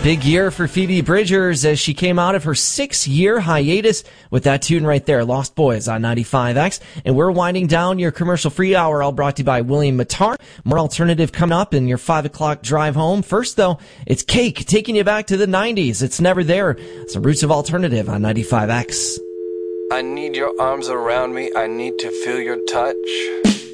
big year for Phoebe Bridgers as she came out of her 6-year hiatus with that tune right there, Lost Boys on 95X. And we're winding down your commercial-free hour, all brought to you by William Mattar. More alternative coming up in your 5 o'clock drive home. First, though, it's Cake taking you back to the 90s. It's Never There. Some Roots of Alternative on 95X. I need your arms around me. I need to feel your touch.